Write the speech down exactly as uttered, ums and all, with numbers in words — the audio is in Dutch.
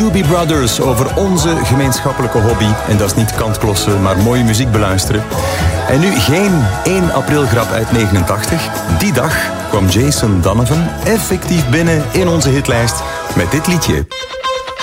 Doobie Brothers over onze gemeenschappelijke hobby. En dat is niet kantklossen, maar mooie muziek beluisteren. En nu geen één april grap uit negenentachtig. Die dag kwam Jason Donovan effectief binnen in onze hitlijst met dit liedje.